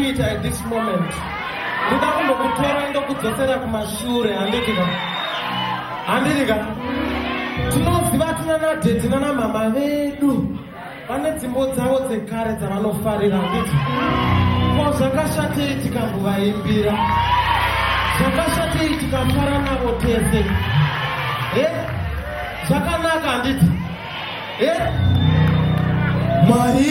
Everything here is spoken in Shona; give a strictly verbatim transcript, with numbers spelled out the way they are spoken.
kuita at this moment. Ndida kundokutora ndokudzosera kumashure handitika. Handitika. Tinoziva tina nadhedhi nana mama vedu. Vane dzimbo dzavo dzekare dzavanofarira handiti. Ko zvakashatei tikambovaimbira. Zvakashatei tikafara navo tese. Eh? Zvakanaka handiti. Eh? Mari